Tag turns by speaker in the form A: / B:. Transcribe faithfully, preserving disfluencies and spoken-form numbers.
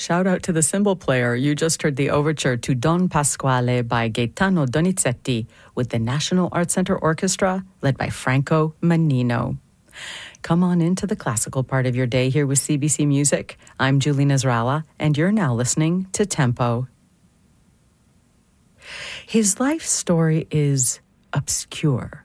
A: Shout out to the cymbal player. You just heard the overture to Don Pasquale by Gaetano Donizetti with the National Art Center Orchestra led by Franco Mannino. Come on into the classical part of your day here with C B C Music. I'm Julie Nasrallah, and you're now listening to Tempo. His life story is obscure.